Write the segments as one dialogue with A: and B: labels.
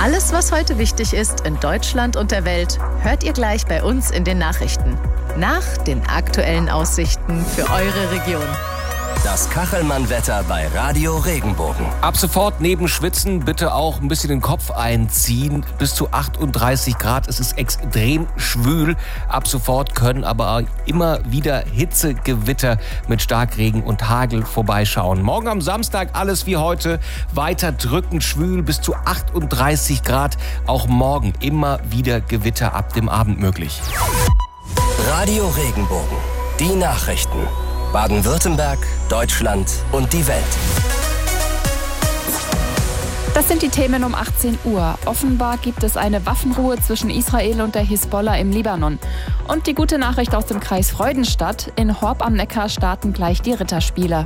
A: Alles, was heute wichtig ist in Deutschland und der Welt, hört ihr gleich bei uns in den Nachrichten. Nach den aktuellen Aussichten für eure Region.
B: Das Kachelmann-Wetter bei Radio Regenbogen.
C: Ab sofort neben Schwitzen bitte auch ein bisschen den Kopf einziehen. Bis zu 38 Grad. Es ist extrem schwül. Ab sofort können aber immer wieder Hitzegewitter mit Starkregen und Hagel vorbeischauen. Morgen am Samstag alles wie heute. Weiter drückend schwül bis zu 38 Grad. Auch morgen immer wieder Gewitter ab dem Abend möglich.
B: Radio Regenbogen. Die Nachrichten. Baden-Württemberg, Deutschland und die Welt.
D: Das sind die Themen um 18 Uhr. Offenbar gibt es eine Waffenruhe zwischen Israel und der Hisbollah im Libanon. Und die gute Nachricht aus dem Kreis Freudenstadt: In Horb am Neckar starten gleich die Ritterspiele.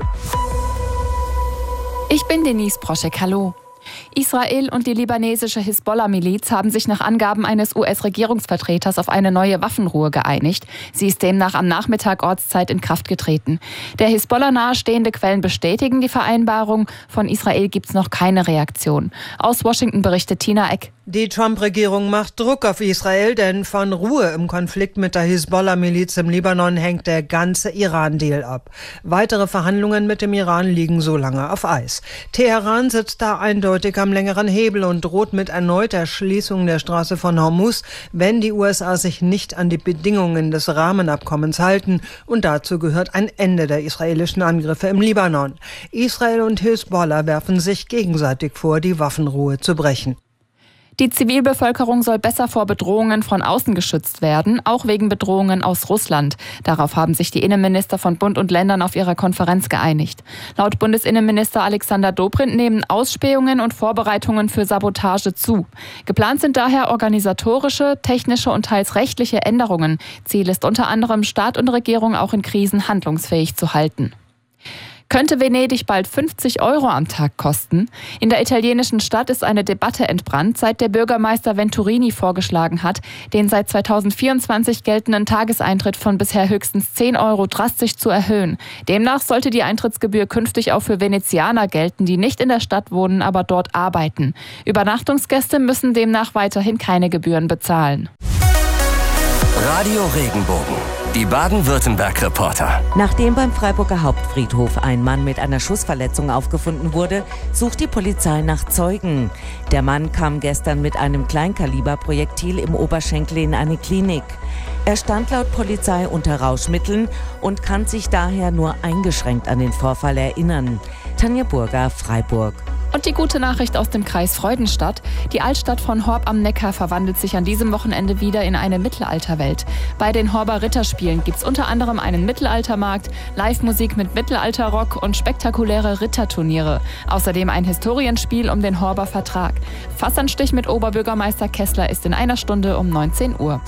D: Ich bin Denise Proschek, hallo. Israel und die libanesische Hisbollah-Miliz haben sich nach Angaben eines US-Regierungsvertreters auf eine neue Waffenruhe geeinigt. Sie ist demnach am Nachmittag Ortszeit in Kraft getreten. Der Hisbollah nahestehende Quellen bestätigen die Vereinbarung. Von Israel gibt es noch keine Reaktion. Aus Washington berichtet Tina Eck.
E: Die Trump-Regierung macht Druck auf Israel, denn von Ruhe im Konflikt mit der Hisbollah-Miliz im Libanon hängt der ganze Iran-Deal ab. Weitere Verhandlungen mit dem Iran liegen so lange auf Eis. Teheran sitzt da eindeutig am längeren Hebel und droht mit erneuter Schließung der Straße von Hormuz, wenn die USA sich nicht an die Bedingungen des Rahmenabkommens halten. Und dazu gehört ein Ende der israelischen Angriffe im Libanon. Israel und Hisbollah werfen sich gegenseitig vor, die Waffenruhe zu brechen.
D: Die Zivilbevölkerung soll besser vor Bedrohungen von außen geschützt werden, auch wegen Bedrohungen aus Russland. Darauf haben sich die Innenminister von Bund und Ländern auf ihrer Konferenz geeinigt. Laut Bundesinnenminister Alexander Dobrindt nehmen Ausspähungen und Vorbereitungen für Sabotage zu. Geplant sind daher organisatorische, technische und teils rechtliche Änderungen. Ziel ist unter anderem, Staat und Regierung auch in Krisen handlungsfähig zu halten. Könnte Venedig bald 50 € am Tag kosten? In der italienischen Stadt ist eine Debatte entbrannt, seit der Bürgermeister Venturini vorgeschlagen hat, den seit 2024 geltenden Tageseintritt von bisher höchstens 10 € drastisch zu erhöhen. Demnach sollte die Eintrittsgebühr künftig auch für Venezianer gelten, die nicht in der Stadt wohnen, aber dort arbeiten. Übernachtungsgäste müssen demnach weiterhin keine Gebühren bezahlen.
B: Radio Regenbogen. Die Baden-Württemberg-Reporter.
F: Nachdem beim Freiburger Hauptfriedhof ein Mann mit einer Schussverletzung aufgefunden wurde, sucht die Polizei nach Zeugen. Der Mann kam gestern mit einem Kleinkaliberprojektil im Oberschenkel in eine Klinik. Er stand laut Polizei unter Rauschmitteln und kann sich daher nur eingeschränkt an den Vorfall erinnern. Tanja Burger, Freiburg.
D: Und die gute Nachricht aus dem Kreis Freudenstadt: Die Altstadt von Horb am Neckar verwandelt sich an diesem Wochenende wieder in eine Mittelalterwelt. Bei den Horber Ritterspielen gibt es unter anderem einen Mittelaltermarkt, Live-Musik mit Mittelalterrock und spektakuläre Ritterturniere. Außerdem ein Historienspiel um den Horber Vertrag. Fassanstich mit Oberbürgermeister Kessler ist in einer Stunde um 19 Uhr.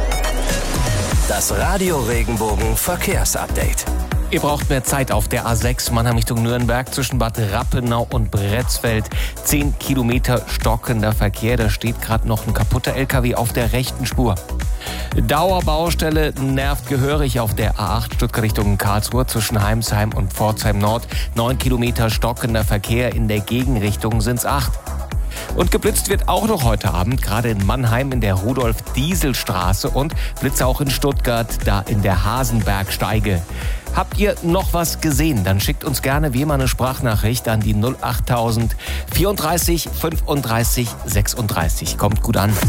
B: Das Radio Regenbogen Verkehrsupdate.
C: Ihr braucht mehr Zeit auf der A6 Mannheim Richtung Nürnberg zwischen Bad Rappenau und Bretzfeld. 10 Kilometer stockender Verkehr. Da steht gerade noch ein kaputter LKW auf der rechten Spur. Dauerbaustelle nervt gehörig auf der A8 Stuttgart Richtung Karlsruhe zwischen Heimsheim und Pforzheim Nord. 9 Kilometer stockender Verkehr, in der Gegenrichtung sind's 8. Und geblitzt wird auch noch heute Abend, gerade in Mannheim in der Rudolf-Diesel-Straße und Blitze auch in Stuttgart, da in der Hasenbergsteige. Habt ihr noch was gesehen? Dann schickt uns gerne wie immer eine Sprachnachricht an die 08000 34 35 36. Kommt gut an.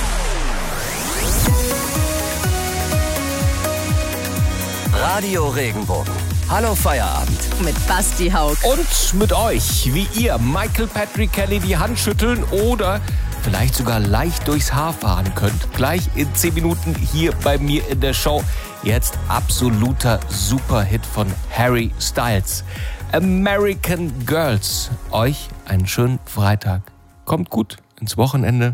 B: Radio Regenbogen. Hallo Feierabend.
A: Mit Basti Haug.
C: Und mit euch, wie ihr Michael Patrick Kelly die Hand schütteln oder vielleicht sogar leicht durchs Haar fahren könnt. Gleich in 10 Minuten hier bei mir in der Show. Jetzt absoluter Superhit von Harry Styles. American Girls. Euch einen schönen Freitag. Kommt gut ins Wochenende.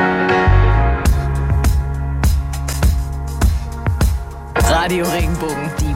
A: Radio Regenbogen.